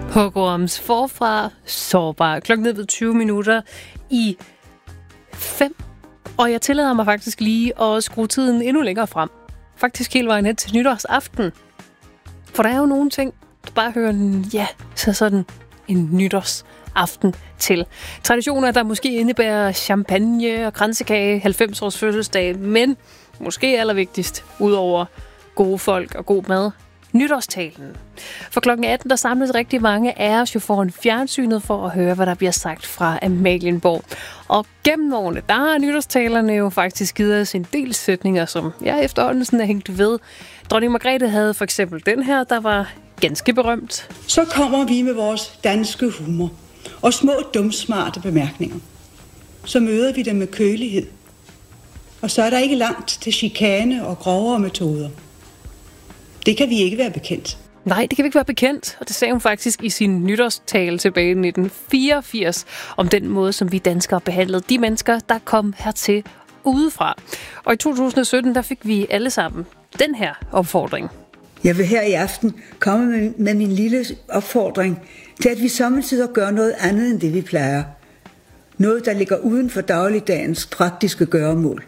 Pogroms forfra sårbar. Klokken ned ved 20 minutter i 5. Og jeg tillader mig faktisk lige at skrue tiden endnu længere frem. Faktisk hele vejen hen til nytårsaften. For der er jo nogle ting, der bare hører sådan en nytårsaften til. Traditioner, der måske indebærer champagne og kransekage, 90-års fødselsdag, men måske allervigtigst, udover gode folk og god mad, nytårstalen. For klokken 18, der samles rigtig mange af os jo foran fjernsynet for at høre, hvad der bliver sagt fra Amalienborg. Og gennem årene, der har nytårstalerne jo faktisk givet os en del sætninger, som jeg efterhånden sådan er hængt ved. Dronning Margrethe havde for eksempel den her, der var ganske berømt. Så kommer vi med vores danske humor og små dumsmarte bemærkninger. Så møder vi dem med kølighed. Og så er der ikke langt til chikane og grovere metoder. Det kan vi ikke være bekendt. Nej, det kan vi ikke være bekendt, og det sagde hun faktisk i sin nytårstale tilbage i 1984 om den måde, som vi danskere behandlede de mennesker, der kom hertil udefra. Og i 2017, der fik vi alle sammen den her opfordring. Jeg vil her i aften komme med min lille opfordring til, at vi samtidig gør noget andet end det, vi plejer. Noget, der ligger uden for dagligdagens praktiske gøremål.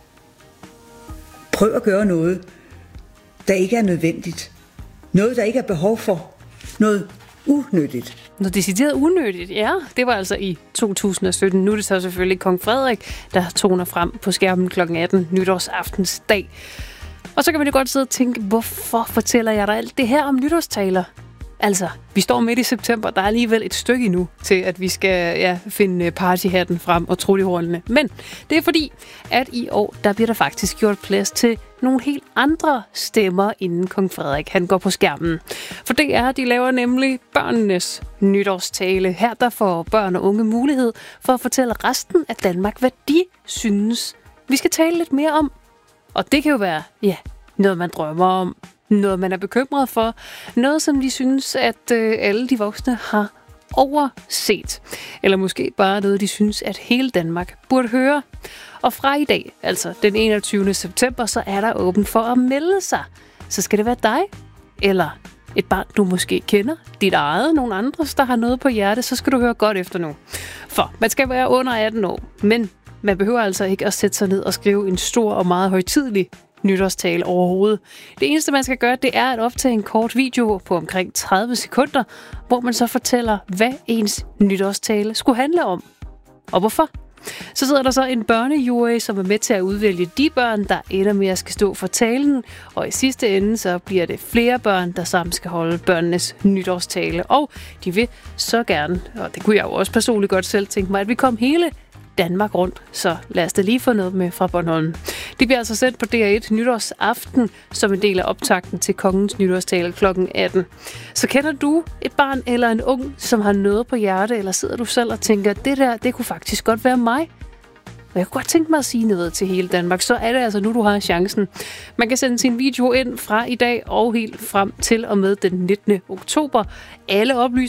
Prøv at gøre noget, der ikke er nødvendigt. Noget, der ikke er behov for. Noget unyttigt. Noget decideret unødigt, ja. Det var altså i 2017. Nu er det så selvfølgelig kong Frederik, der toner frem på skærmen kl. 18 nytårsaftens dag. Og så kan man jo godt sidde og tænke, hvorfor fortæller jeg dig alt det her om nytårstaler? Altså, vi står midt i september, der er alligevel et stykke endnu til, at vi skal finde partyhatten frem og truttehornene. Men det er fordi, at i år, der bliver der faktisk gjort plads til nogle helt andre stemmer, inden kong Frederik han går på skærmen. For DR, de laver nemlig børnenes nytårstale. Her der får børn og unge mulighed for at fortælle resten af Danmark, hvad de synes, vi skal tale lidt mere om. Og det kan jo være, noget man drømmer om, noget man er bekymret for, noget som de synes, at alle de voksne har overset. Eller måske bare noget, de synes, at hele Danmark burde høre. Og fra i dag, altså den 21. september, så er der åbent for at melde sig. Så skal det være dig, eller et barn, du måske kender, dit eget, nogle andres, der har noget på hjerte, så skal du høre godt efter nu. For man skal være under 18 år, men man behøver altså ikke at sætte sig ned og skrive en stor og meget højtidelig nytårstale overhovedet. Det eneste, man skal gøre, det er at optage en kort video på omkring 30 sekunder, hvor man så fortæller, hvad ens nytårstale skulle handle om. Og hvorfor? Så sidder der så en børnejury, som er med til at udvælge de børn, der ender med at skal stå for talen, og i sidste ende så bliver det flere børn, der sammen skal holde børnenes nytårstale. Og de vil så gerne, og det kunne jeg jo også personligt godt selv tænke mig, at vi kom hele Danmark rundt, så lad os da lige få noget med fra Bornholm. Det bliver altså sendt på DR1 nytårsaften som en del af optakten til kongens nytårstale kl. 18. Så kender du et barn eller en ung, som har noget på hjerte, eller sidder du selv og tænker, det der, det kunne faktisk godt være mig? Og jeg kunne godt tænke mig at sige noget til hele Danmark, så er det altså nu, du har chancen. Man kan sende sin video ind fra i dag og helt frem til og med den 19. oktober. Alle oplysninger